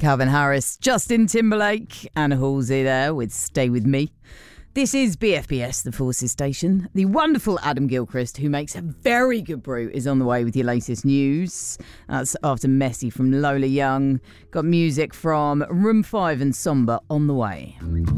Calvin Harris, Justin Timberlake, Anna Halsey there with Stay With Me. This is BFBS, the Forces Station. The wonderful Adam Gilchrist, who makes a very good brew, is on the way with your latest news. That's after Messy from Lola Young. Got music from Room 5 and Somber on the way.